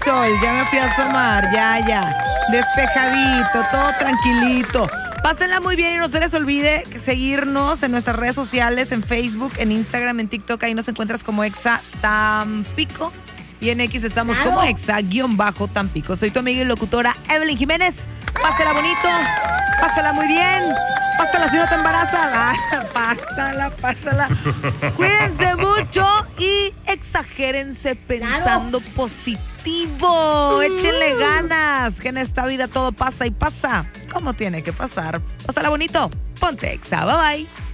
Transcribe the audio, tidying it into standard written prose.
sol, ya me fui a asomar, ya. Despejadito, todo tranquilito. Pásenla muy bien y no se les olvide seguirnos en nuestras redes sociales, en Facebook, en Instagram, en TikTok. Ahí nos encuentras como Exa Tampico. Y en X estamos como Exa-Tampico. Soy tu amiga y locutora Evelyn Jiménez. Pásela bonito, pásala muy bien. Pásala si no te embarazas. Pásala. Cuídense mucho y exagérense pensando positivo. Échenle ganas, que en esta vida todo pasa y pasa como tiene que pasar. Pásala bonito. Ponte Exa. Bye bye.